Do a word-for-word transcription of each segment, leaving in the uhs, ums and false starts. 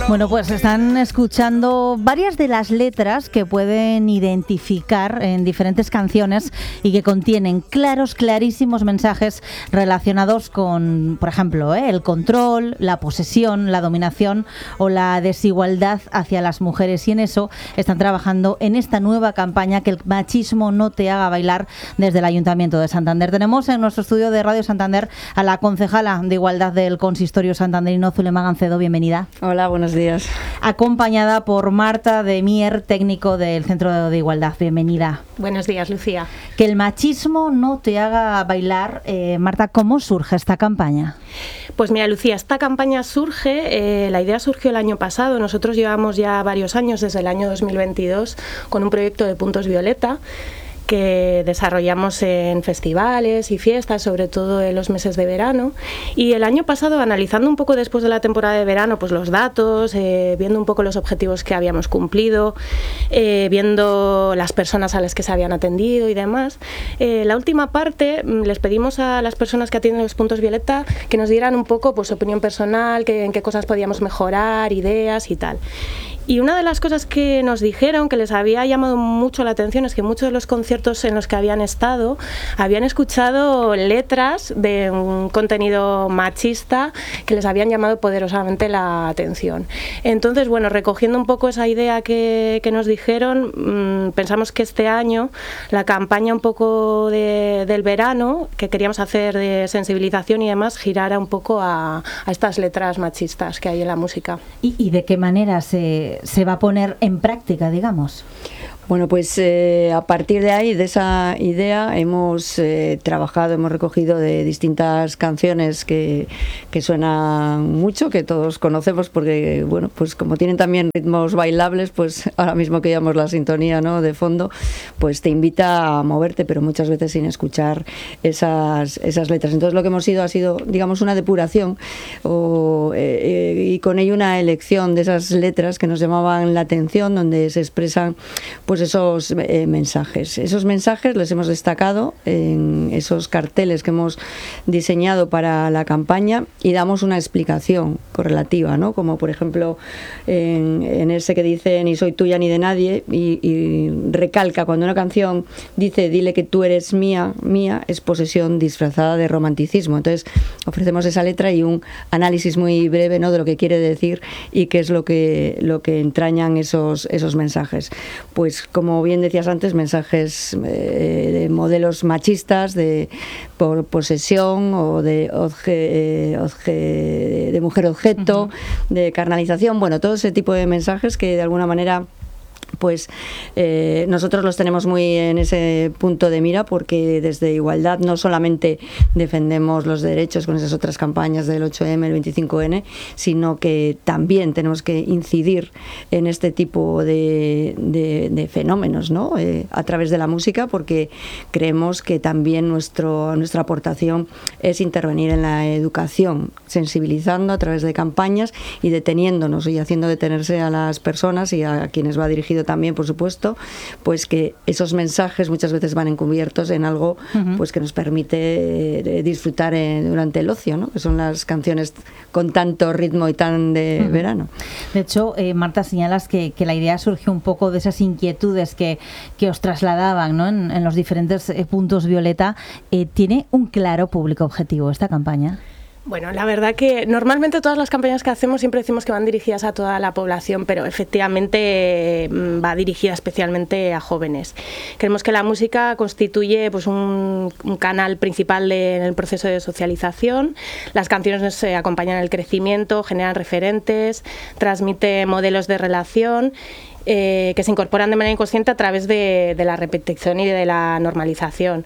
Bueno, pues están escuchando varias de las letras que pueden identificar en diferentes canciones y que contienen claros, clarísimos mensajes relacionados con, por ejemplo, ¿eh? el control, la posesión, la dominación o la desigualdad hacia las mujeres. Y en eso están trabajando en esta nueva campaña, Que el machismo no te haga bailar, desde el Ayuntamiento de Santander. Tenemos en nuestro estudio de Radio Santander a la concejala de Igualdad del Consistorio santanderino, Zulema Gancedo. Bienvenida. Hola, buenos días. Acompañada por Marta de Mier, técnico del Centro de Igualdad. Bienvenida. Buenos días, Lucía. Que el machismo no te haga bailar. Eh, Marta, ¿cómo surge esta campaña? Pues mira, Lucía, esta campaña surge, eh, la idea surgió el año pasado. Nosotros llevamos ya varios años, desde el año dos mil veintidós, con un proyecto de Puntos Violeta, que desarrollamos en festivales y fiestas, sobre todo en los meses de verano. Y el año pasado, analizando un poco después de la temporada de verano, pues los datos, eh, viendo un poco los objetivos que habíamos cumplido, eh, viendo las personas a las que se habían atendido y demás, eh, la última parte les pedimos a las personas que atienden los Puntos Violeta que nos dieran un poco pues, su opinión personal, que, en qué cosas podíamos mejorar, ideas y tal. Y una de las cosas que nos dijeron, que les había llamado mucho la atención, es que muchos de los conciertos en los que habían estado habían escuchado letras de un contenido machista que les habían llamado poderosamente la atención. Entonces, bueno, recogiendo un poco esa idea que, que nos dijeron, mmm, pensamos que este año la campaña un poco de, del verano, que queríamos hacer de sensibilización y demás, girara un poco a, a estas letras machistas que hay en la música. ¿Y, y de qué manera se se va a poner en práctica, digamos? Bueno, pues eh, a partir de ahí, de esa idea, hemos eh, trabajado, hemos recogido de distintas canciones que, que suenan mucho, que todos conocemos porque, bueno, pues como tienen también ritmos bailables, pues ahora mismo que llevamos la sintonía, ¿no?, de fondo, pues te invita a moverte, pero muchas veces sin escuchar esas, esas letras. Entonces lo que hemos ido ha sido, digamos, una depuración o, eh, eh, y con ello una elección de esas letras que nos llamaban la atención, donde se expresan, pues esos eh, mensajes. Esos mensajes los hemos destacado en esos carteles que hemos diseñado para la campaña y damos una explicación correlativa, ¿no? Como por ejemplo en, en ese que dice ni soy tuya ni de nadie y, y recalca cuando una canción dice dile que tú eres mía, mía es posesión disfrazada de romanticismo. Entonces ofrecemos esa letra y un análisis muy breve, ¿no?, de lo que quiere decir y qué es lo que, lo que entrañan esos, esos mensajes. Pues como bien decías antes, mensajes eh, de modelos machistas, de por posesión o de, obje, eh, obje, de mujer objeto, uh-huh. de carnalización, bueno, todo ese tipo de mensajes que de alguna manera pues eh, nosotros los tenemos muy en ese punto de mira, porque desde Igualdad no solamente defendemos los derechos con esas otras campañas del ocho eme, el veinticinco ene, sino que también tenemos que incidir en este tipo de, de, de fenómenos, ¿no?, eh, a través de la música, porque creemos que también nuestro, nuestra aportación es intervenir en la educación, sensibilizando a través de campañas y deteniéndonos y haciendo detenerse a las personas y a quienes va dirigido también, por supuesto, pues que esos mensajes muchas veces van encubiertos en algo uh-huh. pues que nos permite eh, disfrutar eh, durante el ocio, ¿no?, que son las canciones con tanto ritmo y tan de uh-huh. verano. De hecho, eh, Marta, señalas que, que la idea surgió un poco de esas inquietudes que, que os trasladaban, ¿no?, en, en los diferentes eh, puntos Violeta. Eh, ¿Tiene un claro público objetivo esta campaña? Bueno, la verdad que normalmente todas las campañas que hacemos siempre decimos que van dirigidas a toda la población, pero efectivamente va dirigida especialmente a jóvenes. Creemos que la música constituye pues un, un canal principal de, en el proceso de socialización. Las canciones nos eh, acompañan el crecimiento, generan referentes, transmiten modelos de relación Eh, que se incorporan de manera inconsciente a través de, de la repetición y de la normalización.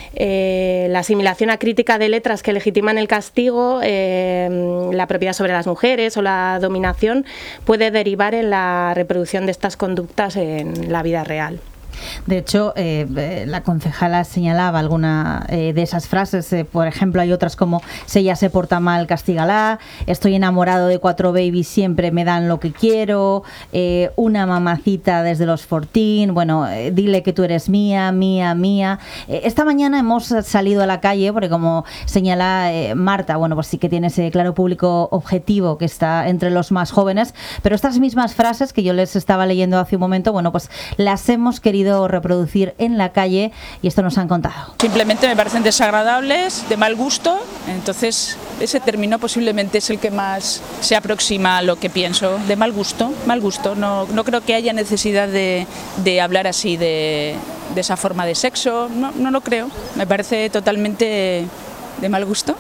Eh, la asimilación acrítica de letras que legitiman el castigo, eh, la propiedad sobre las mujeres o la dominación puede derivar en la reproducción de estas conductas en la vida real. De hecho, eh, la concejala señalaba alguna eh, de esas frases. Eh, por ejemplo, hay otras como: si ella se porta mal, castígala; estoy enamorado de cuatro babies, siempre me dan lo que quiero; eh, una mamacita desde los catorce; bueno, eh, dile que tú eres mía, mía, mía. Eh, esta mañana hemos salido a la calle porque, como señala eh, Marta, bueno, pues sí que tiene ese claro público objetivo que está entre los más jóvenes, pero estas mismas frases que yo les estaba leyendo hace un momento, bueno, pues las hemos querido reproducir en la calle y esto nos han contado. Simplemente me parecen desagradables, de mal gusto, entonces ese término posiblemente es el que más se aproxima a lo que pienso, de mal gusto, mal gusto. No, no creo que haya necesidad de, de hablar así de, de esa forma de sexo, no, no lo creo, me parece totalmente de mal gusto.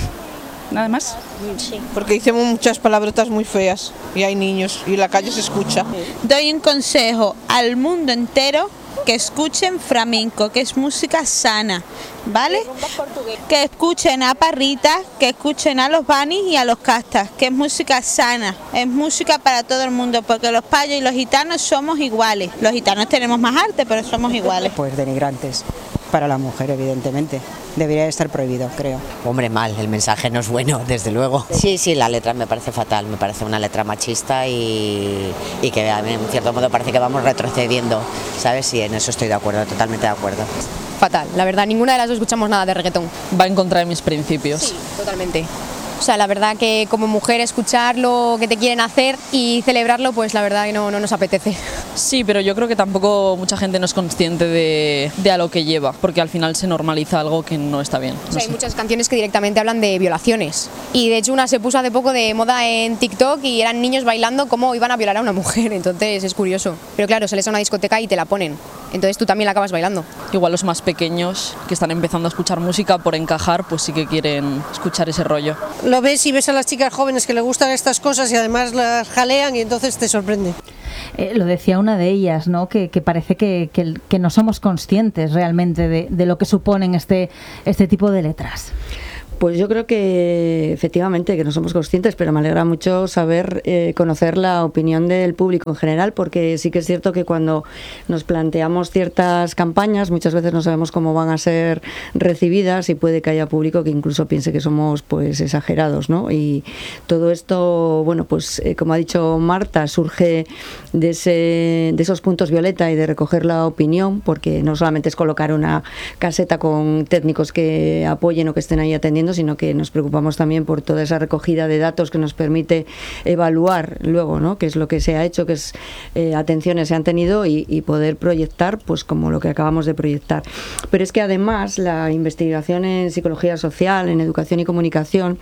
Nada más. Sí. Porque decimos muchas palabrotas muy feas y hay niños y en la calle se escucha. Doy un consejo al mundo entero: que escuchen flamenco, que es música sana, ¿vale? Que escuchen a Parrita, que escuchen a los Banis y a los Castas, que es música sana, es música para todo el mundo, porque los payos y los gitanos somos iguales. Los gitanos tenemos más arte, pero somos iguales. Pues denigrantes para la mujer, evidentemente. Debería estar prohibido, creo. Hombre, mal, el mensaje no es bueno, desde luego. Sí, sí, la letra me parece fatal, me parece una letra machista y, y que en cierto modo parece que vamos retrocediendo, ¿sabes? Y en eso estoy de acuerdo, totalmente de acuerdo. Fatal, la verdad, ninguna de las dos escuchamos nada de reggaetón. Va en contra de mis principios. Sí, totalmente. O sea, la verdad que como mujer escuchar lo que te quieren hacer y celebrarlo, pues la verdad que no, no nos apetece. Sí, pero yo creo que tampoco mucha gente no es consciente de, de a lo que lleva, porque al final se normaliza algo que no está bien. No o sea, sé. Hay muchas canciones que directamente hablan de violaciones. Y de hecho una se puso hace poco de moda en TikTok y eran niños bailando cómo iban a violar a una mujer, entonces es curioso. Pero claro, sales a una discoteca y te la ponen, entonces tú también la acabas bailando. Igual los más pequeños que están empezando a escuchar música por encajar, pues sí que quieren escuchar ese rollo. Lo ves y ves a las chicas jóvenes que les gustan estas cosas y además las jalean y entonces te sorprende. Eh, lo decía una de ellas, ¿no? Que, que parece que, que, que no somos conscientes realmente de, de lo que suponen este, este tipo de letras. Pues yo creo que efectivamente que no somos conscientes, pero me alegra mucho saber, eh, conocer la opinión del público en general, porque sí que es cierto que cuando nos planteamos ciertas campañas muchas veces no sabemos cómo van a ser recibidas y puede que haya público que incluso piense que somos pues exagerados, ¿no? Y todo esto, bueno, pues eh, como ha dicho Marta, surge de, ese, de esos puntos violeta y de recoger la opinión, porque no solamente es colocar una caseta con técnicos que apoyen o que estén ahí atendiendo, sino que nos preocupamos también por toda esa recogida de datos que nos permite evaluar luego, ¿no? Qué es lo que se ha hecho, qué es, eh, atenciones se han tenido y, y poder proyectar pues como lo que acabamos de proyectar. Pero es que además la investigación en psicología social, en educación y comunicación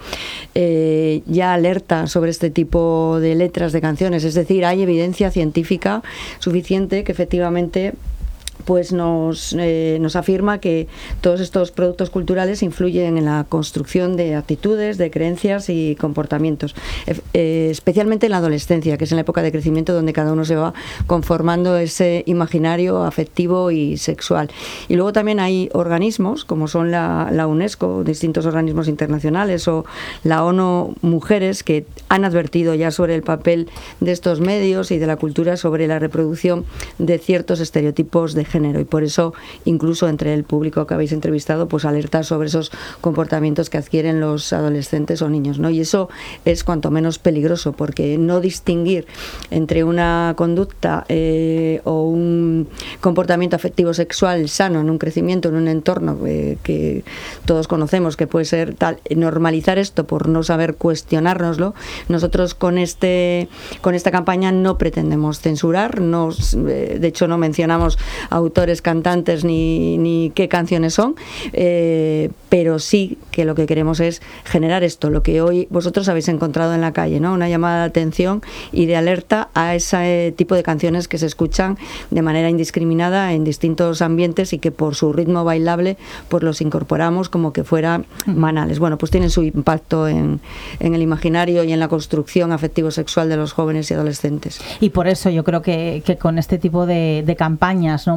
eh, ya alerta sobre este tipo de letras de canciones, es decir, hay evidencia científica suficiente que efectivamente pues nos, eh, nos afirma que todos estos productos culturales influyen en la construcción de actitudes, de creencias y comportamientos, eh, especialmente en la adolescencia, que es en la época de crecimiento donde cada uno se va conformando ese imaginario afectivo y sexual. Y luego también hay organismos, como son la, la UNESCO, distintos organismos internacionales, o la ONU Mujeres, que han advertido ya sobre el papel de estos medios y de la cultura sobre la reproducción de ciertos estereotipos de género, y por eso incluso entre el público que habéis entrevistado pues alerta sobre esos comportamientos que adquieren los adolescentes o niños, ¿no? Y eso es cuanto menos peligroso, porque no distinguir entre una conducta eh, o un comportamiento afectivo sexual sano en un crecimiento, en un entorno eh, que todos conocemos que puede ser tal, normalizar esto por no saber cuestionárnoslo. Nosotros con este con esta campaña no pretendemos censurar, no, eh, de hecho no mencionamos a autores, cantantes ni, ni qué canciones son, eh, pero sí que lo que queremos es generar esto, lo que hoy vosotros habéis encontrado en la calle, ¿no? Una llamada de atención y de alerta a ese tipo de canciones que se escuchan de manera indiscriminada en distintos ambientes y que por su ritmo bailable pues los incorporamos como que fueran banales. Bueno, pues tienen su impacto en, en el imaginario y en la construcción afectivo-sexual de los jóvenes y adolescentes. Y por eso yo creo que, que con este tipo de, de campañas, ¿no?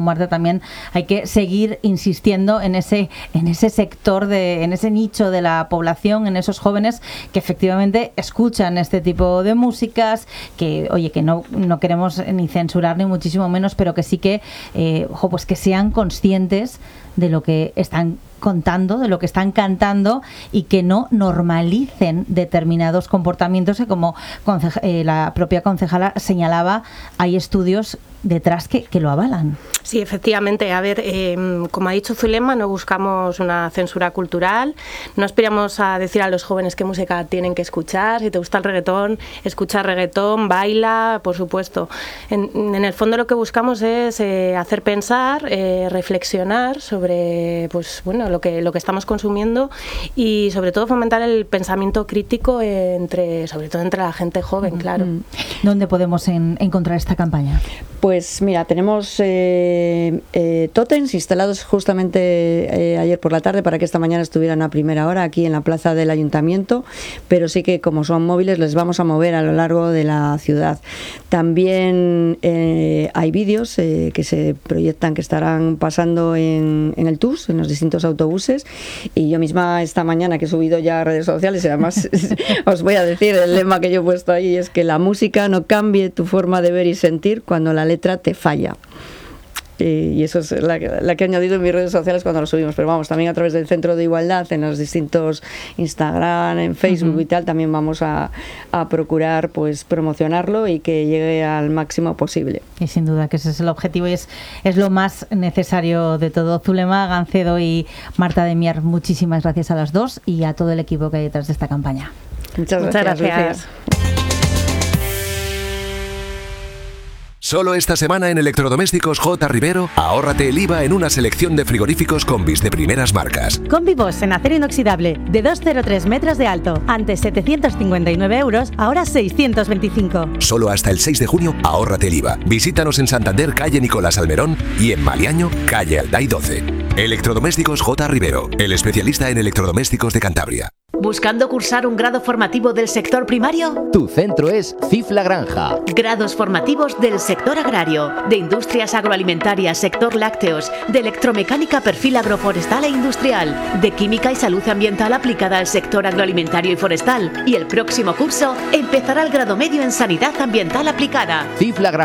Marta, también hay que seguir insistiendo en ese, en ese sector, de, en ese nicho de la población, en esos jóvenes que efectivamente escuchan este tipo de músicas, que oye, que no, no queremos ni censurar ni muchísimo menos, pero que sí que, eh, ojo, pues que sean conscientes de lo que están contando, de lo que están cantando, y que no normalicen determinados comportamientos que, como conceja, eh, la propia concejala señalaba, hay estudios detrás que, que lo avalan. Sí, efectivamente. A ver, eh, como ha dicho Zulema, no buscamos una censura cultural, no aspiramos a decir a los jóvenes qué música tienen que escuchar. Si te gusta el reggaetón, escucha reggaetón, baila, por supuesto. En, en el fondo lo que buscamos es eh, hacer pensar, eh, reflexionar sobre, pues bueno, lo que lo que estamos consumiendo, y sobre todo fomentar el pensamiento crítico entre, sobre todo entre la gente joven, claro. ¿Dónde podemos en, encontrar esta campaña? Pues mira, tenemos eh, eh, tótems instalados justamente eh, ayer por la tarde para que esta mañana estuvieran a primera hora aquí en la plaza del Ayuntamiento, pero sí que como son móviles les vamos a mover a lo largo de la ciudad. También eh, hay vídeos eh, que se proyectan, que estarán pasando en, en el T U S, en los distintos autobuses, y yo misma esta mañana que he subido ya a redes sociales, y además os voy a decir el lema que yo he puesto ahí, es que la música no cambie tu forma de ver y sentir cuando la letra te falla. Y eso es la, la que he añadido en mis redes sociales cuando lo subimos, pero vamos, también a través del Centro de Igualdad, en los distintos Instagram, en Facebook uh-huh. y tal, también vamos a, a procurar pues promocionarlo y que llegue al máximo posible. Y sin duda que ese es el objetivo y es, es lo más necesario de todo. Zulema Gancedo y Marta de Mier, muchísimas gracias a las dos y a todo el equipo que hay detrás de esta campaña. Muchas gracias. Muchas gracias. Solo esta semana en Electrodomésticos J. Rivero, ahórrate el I V A en una selección de frigoríficos Combis de primeras marcas. Combi-Boss en acero inoxidable de doscientos tres metros de alto, antes setecientos cincuenta y nueve euros, ahora seiscientos veinticinco. Solo hasta el seis de junio, ahórrate el I V A. Visítanos en Santander, calle Nicolás Almerón, y en Maliaño, calle Alday doce. Electrodomésticos J. Rivero, el especialista en electrodomésticos de Cantabria. ¿Buscando cursar un grado formativo del sector primario? Tu centro es C I F La Granja. Grados formativos del sector agrario, de industrias agroalimentarias, sector lácteos, de electromecánica, perfil agroforestal e industrial, de química y salud ambiental aplicada al sector agroalimentario y forestal. Y el próximo curso empezará el grado medio en sanidad ambiental aplicada. C I F La Granja.